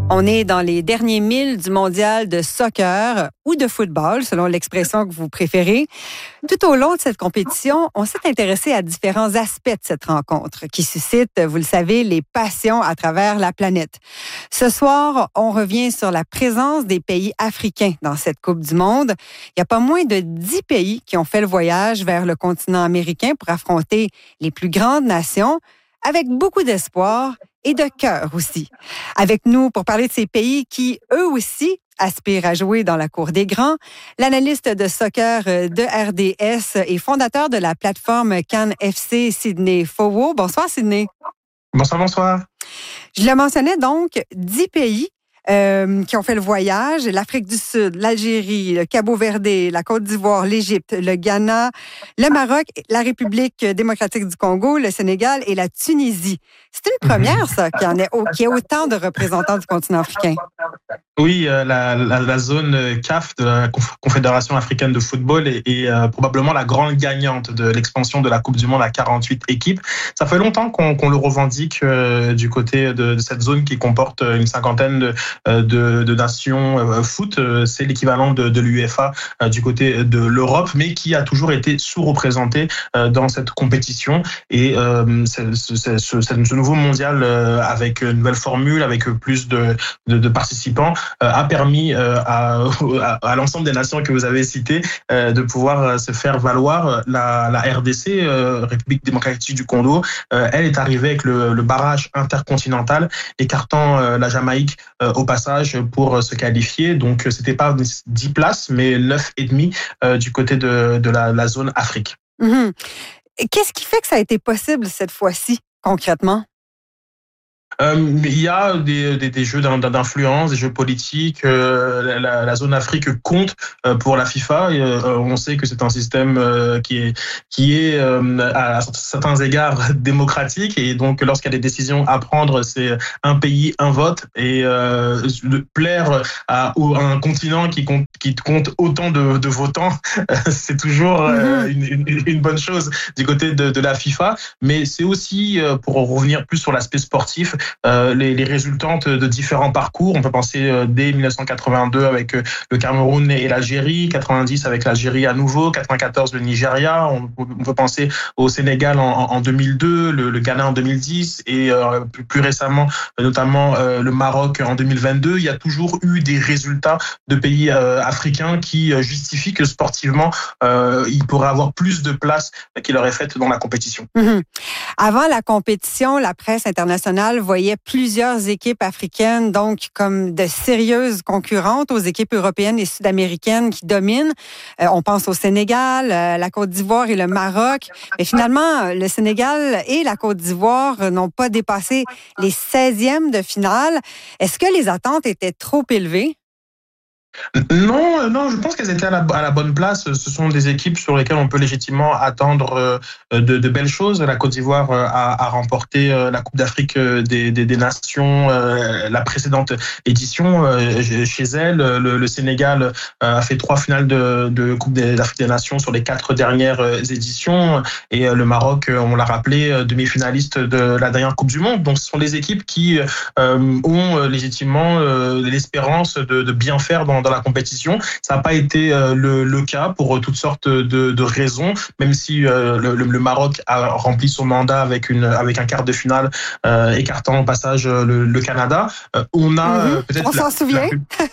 On est dans les derniers milles du mondial de soccer ou de football, selon l'expression que vous préférez. Tout au long de cette compétition, on s'est intéressé à différents aspects de cette rencontre qui suscite, vous le savez, les passions à travers la planète. Ce soir, on revient sur la présence des pays africains dans cette Coupe du Monde. Il y a pas moins de 10 pays qui ont fait le voyage vers le continent américain pour affronter les plus grandes nations, avec beaucoup d'espoir et de cœur aussi. Avec nous pour parler de ces pays qui, eux aussi, aspirent à jouer dans la cour des grands, l'analyste de soccer de RDS et fondateur de la plateforme CAN FC, Sidney Fowo. Bonsoir, Sidney. Bonsoir. Je le mentionnais donc, 10 pays qui ont fait le voyage, l'Afrique du Sud, l'Algérie, le Cabo-Verde, la Côte d'Ivoire, l'Égypte, le Ghana, le Maroc, la République démocratique du Congo, le Sénégal et la Tunisie. C'est une première, ça, qu'il y ait autant de représentants du continent africain. Oui, la zone CAF de la Confédération africaine de football est probablement la grande gagnante de l'expansion de la Coupe du Monde à 48 équipes. Ça fait longtemps qu'on le revendique du côté de cette zone qui comporte une cinquantaine de nations foot. C'est l'équivalent de l'UEFA du côté de l'Europe, mais qui a toujours été sous-représenté dans cette compétition. Et ce nouveau mondial avec une nouvelle formule, avec plus de participants, a permis à l'ensemble des nations que vous avez citées de pouvoir se faire valoir. La RDC, République démocratique du Congo, elle est arrivée avec le barrage intercontinental, écartant la Jamaïque au passage pour se qualifier. Donc, c'était pas 10 places, mais 9,5 du côté de la zone Afrique. Mmh. Qu'est-ce qui fait que ça a été possible cette fois-ci, concrètement? Il y a des jeux d'influence, des jeux politiques. La zone Afrique compte pour la FIFA. On sait que c'est un système qui est à certains égards démocratique, et donc lorsqu'il y a des décisions à prendre, c'est un pays, un vote, et plaire à un continent qui compte autant de votants, c'est toujours une bonne chose du côté de la FIFA. Mais c'est aussi, pour revenir plus sur l'aspect sportif, les résultantes de différents parcours. On peut penser dès 1982 avec le Cameroun et l'Algérie, 90 avec l'Algérie à nouveau, 94 le Nigeria. On peut penser au Sénégal en 2002, le Ghana en 2010 et plus récemment notamment le Maroc en 2022. Il y a toujours eu des résultats de pays africains qui justifient que sportivement il pourrait avoir plus de place qu'il aurait faite dans la compétition. Avant la compétition, la presse internationale voyait plusieurs équipes africaines, donc comme de sérieuses concurrentes aux équipes européennes et sud-américaines qui dominent. On pense au Sénégal, la Côte d'Ivoire et le Maroc. Mais finalement, le Sénégal et la Côte d'Ivoire n'ont pas dépassé les 16e de finale. Est-ce que les attentes étaient trop élevées? Non, je pense qu'elles étaient à la bonne place. Ce sont des équipes sur lesquelles on peut légitimement attendre de belles choses. La Côte d'Ivoire a remporté la Coupe d'Afrique des Nations, la précédente édition. Chez elle, le Sénégal a fait 3 finales de Coupe d'Afrique des Nations sur les 4 dernières éditions. Et le Maroc, on l'a rappelé, demi-finaliste de la dernière Coupe du Monde. Donc ce sont des équipes qui ont légitimement l'espérance de bien faire dans la compétition. Ça n'a pas été le cas pour toutes sortes de raisons, même si le Maroc a rempli son mandat avec un quart de finale écartant au passage le Canada. On a peut-être... On s'en souvient.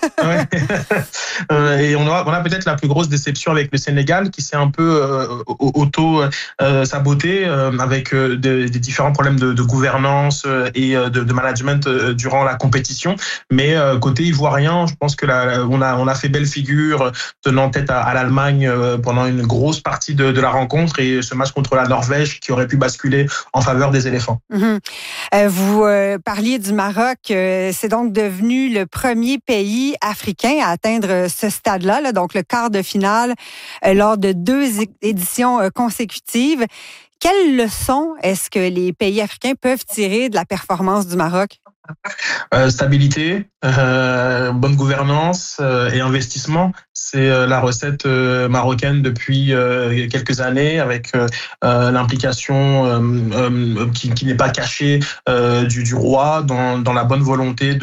Et on a peut-être la plus grosse déception avec le Sénégal qui s'est un peu auto-saboté avec des différents problèmes de gouvernance et de management durant la compétition. Mais côté ivoirien, je pense que on a fait belle figure, tenant tête à l'Allemagne pendant une grosse partie de la rencontre, et ce match contre la Norvège qui aurait pu basculer en faveur des éléphants. Vous parliez du Maroc. C'est donc devenu le premier pays africain à atteindre ce stade-là, donc le quart de finale, lors de 2 éditions consécutives. Quelles leçons est-ce que les pays africains peuvent tirer de la performance du Maroc? Stabilité, bonne gouvernance et investissement, C'est la recette marocaine depuis quelques années, avec l'implication qui n'est pas cachée du roi dans la bonne volonté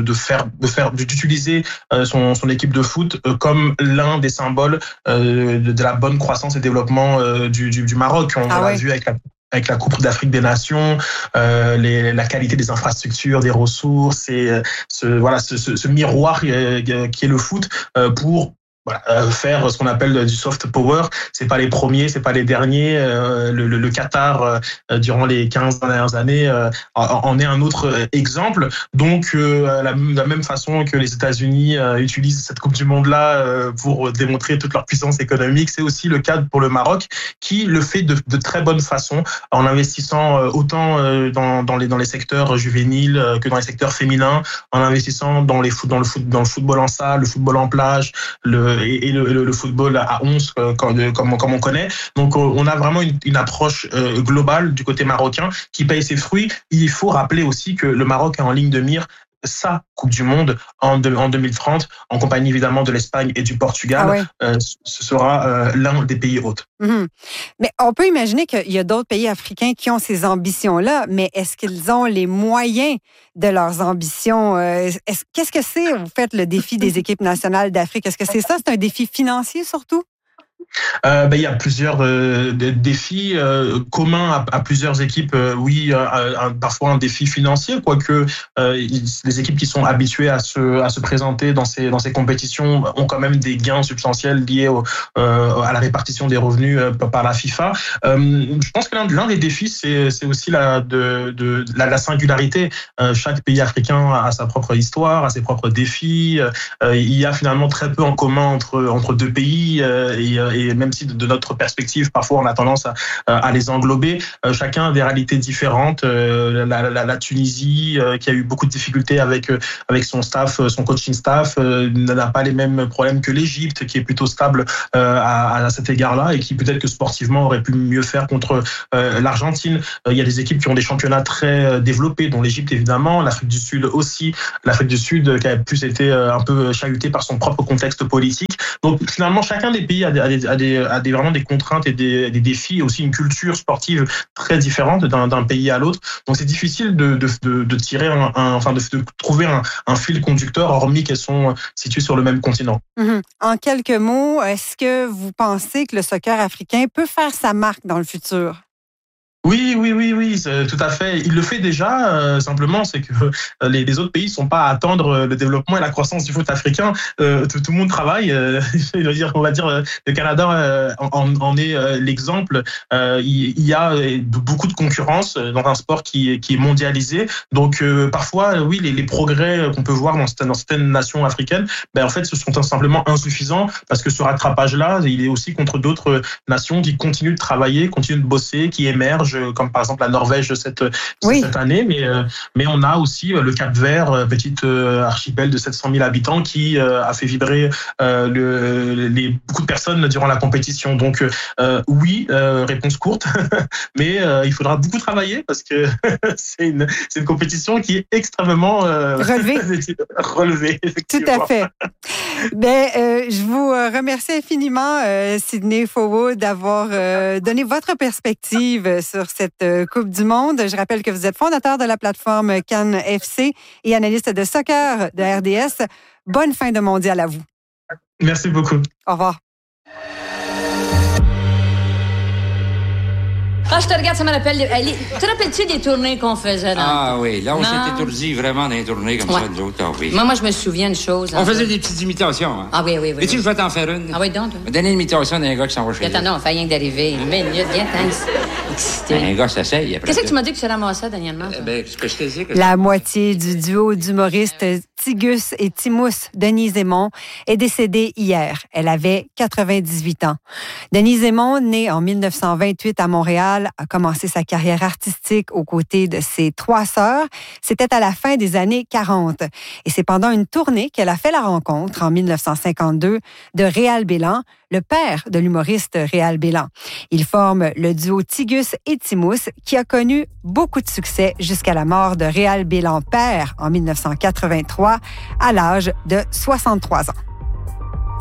d'utiliser son équipe de foot comme l'un des symboles de la bonne croissance et développement du Maroc. On l'a vu avec la Coupe d'Afrique des Nations, la qualité des infrastructures, des ressources et ce miroir qui est le foot pour faire ce qu'on appelle du soft power. C'est pas les premiers, c'est pas les derniers. Le Qatar, durant les 15 dernières années, en est un autre exemple. Donc, la même façon que les États-Unis utilisent cette Coupe du Monde-là pour démontrer toute leur puissance économique, c'est aussi le cas pour le Maroc, qui le fait de très bonne façon, en investissant autant dans les secteurs juvéniles que dans les secteurs féminins, en investissant dans le football en salle, le football en plage, et le football à 11 comme on connaît. Donc on a vraiment une approche globale du côté marocain qui paye ses fruits. Il faut rappeler aussi que le Maroc est en ligne de mire sa Coupe du Monde en 2030, en compagnie évidemment de l'Espagne et du Portugal. Ce sera l'un des pays hôtes. Mm-hmm. Mais on peut imaginer qu'il y a d'autres pays africains qui ont ces ambitions-là, mais est-ce qu'ils ont les moyens de leurs ambitions? Qu'est-ce que c'est, vous faites le défi des équipes nationales d'Afrique? Est-ce que c'est ça? C'est un défi financier surtout? Il y a plusieurs défis communs à plusieurs équipes. Parfois un défi financier, quoique les équipes qui sont habituées à se présenter dans ces compétitions ont quand même des gains substantiels liés à la répartition des revenus par la FIFA. Je pense que l'un des défis, c'est aussi la singularité. Chaque pays africain a sa propre histoire, a ses propres défis. Il y a finalement très peu en commun entre deux pays et même si de notre perspective, parfois on a tendance à les englober, chacun a des réalités différentes. La Tunisie, qui a eu beaucoup de difficultés avec son staff, son coaching staff, n'a pas les mêmes problèmes que l'Égypte, qui est plutôt stable à cet égard-là et qui peut-être que sportivement aurait pu mieux faire contre l'Argentine. Il y a des équipes qui ont des championnats très développés, dont l'Égypte évidemment, l'Afrique du Sud aussi. L'Afrique du Sud qui a plus été un peu chahutée par son propre contexte politique. Donc finalement, chacun des pays a vraiment des contraintes et des défis, et aussi une culture sportive très différente d'un pays à l'autre. Donc c'est difficile de tirer de trouver un fil conducteur, hormis qu'elles sont situées sur le même continent. Mm-hmm. En quelques mots, est-ce que vous pensez que le soccer africain peut faire sa marque dans le futur? Oui, tout à fait. Il le fait déjà. Simplement, c'est que les autres pays sont pas à attendre le développement et la croissance du foot africain. Tout le monde travaille. On va dire, le Canada en est l'exemple. Il y a beaucoup de concurrence dans un sport qui est mondialisé. Donc parfois, oui, les progrès qu'on peut voir dans certaines nations africaines, en fait, ce sont simplement insuffisants parce que ce rattrapage-là, il est aussi contre d'autres nations qui continuent de travailler, continuent de bosser, qui émergent, comme par exemple la Norvège cette année, mais on a aussi le Cap-Vert, petite archipel de 700 000 habitants qui a fait vibrer beaucoup de personnes durant la compétition. Donc réponse courte, mais il faudra beaucoup travailler parce que c'est une compétition qui est extrêmement relevée. Tout à fait. Je vous remercie infiniment, Sidney Fowo, d'avoir donné votre perspective sur cette Coupe du Monde. Je rappelle que vous êtes fondateur de la plateforme Cannes FC et analyste de soccer de RDS. Bonne fin de mondial à vous. Merci beaucoup. Au revoir. Ah, je te regarde, ça me rappelle. Tu te rappelles-tu des tournées qu'on faisait dans... Ah oui, là, on s'est étourdi vraiment dans les tournées comme ça, nous autres. Ah, oui. Moi, je me souviens de choses. On faisait des petites imitations. Hein? Ah oui. Et tu je vais t'en faire une? Ah oui, donc. Donner une imitation d'un gars qui s'en va chez lui. Attends, non, on fait rien que d'arriver. Une minute, viens, excité. Un gars s'essaye après. Qu'est-ce que tu m'as dit que tu ramassais dernièrement? Ce que je t'ai dit... La moitié du duo d'humoristes Tigus et Timous, Denise Aymon, est décédée hier. Elle avait 98 ans. Denise Aymon, née en 1928 à Montréal, a commencé sa carrière artistique aux côtés de ses 3 sœurs. C'était à la fin des années 40. Et c'est pendant une tournée qu'elle a fait la rencontre, en 1952, de Réal Bélan, le père de l'humoriste Réal Bélan. Ils forment le duo Tigus et Timous, qui a connu beaucoup de succès jusqu'à la mort de Réal Bélan père en 1983, à l'âge de 63 ans.